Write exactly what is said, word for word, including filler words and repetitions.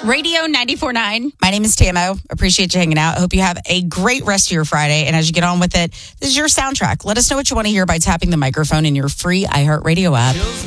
Radio ninety-four point nine. My name is Tamo. Appreciate you hanging out. I hope you have a great rest of your Friday. And as you get on with it, this is your soundtrack. Let us know what you want to hear by tapping the microphone in your free iHeartRadio app.